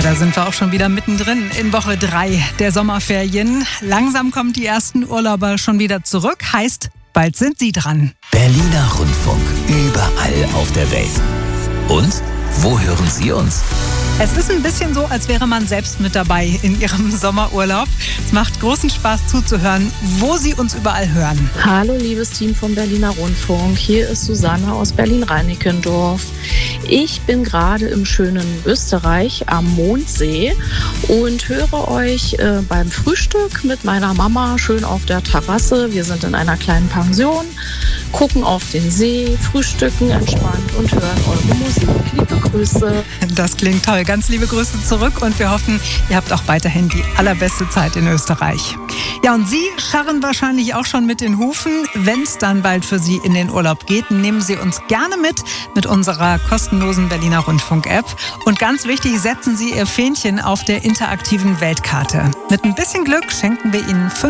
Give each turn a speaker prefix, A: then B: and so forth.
A: Da sind wir auch schon wieder mittendrin in Woche 3 der Sommerferien. Langsam kommen die ersten Urlauber schon wieder zurück. Heißt, bald sind Sie dran.
B: Berliner Rundfunk, überall auf der Welt. Und wo hören Sie uns?
A: Es ist ein bisschen so, als wäre man selbst mit dabei in Ihrem Sommerurlaub. Es macht großen Spaß zuzuhören, wo Sie uns überall hören.
C: Hallo liebes Team vom Berliner Rundfunk, hier ist Susanne aus Berlin-Reinickendorf. Ich bin gerade im schönen Österreich am Mondsee und höre euch beim Frühstück mit meiner Mama schön auf der Terrasse. Wir sind in einer kleinen Pension, gucken auf den See, frühstücken entspannt und hören eure Musik. Liebe Grüße.
A: Das klingt toll. Ganz liebe Grüße zurück und wir hoffen, ihr habt auch weiterhin die allerbeste Zeit in Österreich. Ja, und Sie scharren wahrscheinlich auch schon mit den Hufen. Wenn es dann bald für Sie in den Urlaub geht, nehmen Sie uns gerne mit unserer kostenlosen Berliner Rundfunk-App. Und ganz wichtig, setzen Sie Ihr Fähnchen auf der interaktiven Weltkarte. Mit ein bisschen Glück schenken wir Ihnen 5